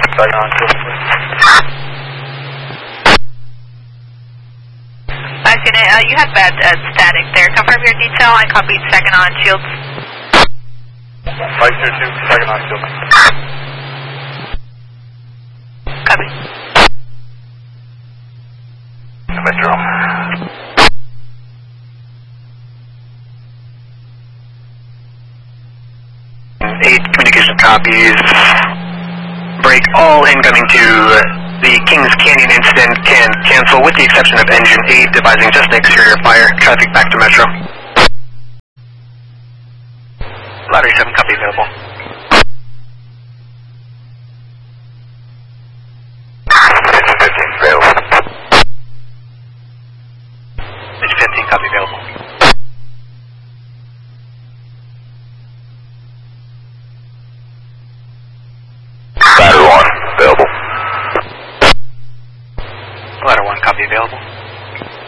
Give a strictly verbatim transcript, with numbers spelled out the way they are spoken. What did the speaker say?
second on shield. Nice unit, uh, you had bad uh, static there. Confirm your detail. I copied second on shields. Five two two, second on shield. Copy. Metro. Eight communication copies. Break all incoming to the Kings Canyon incident can cancel with the exception of engine eight, devising just an exterior fire. Traffic back to Metro. Ladder seven copy available. Engine fifteen available. Engine fifteen copy available. Ladder one available. Ladder one copy available.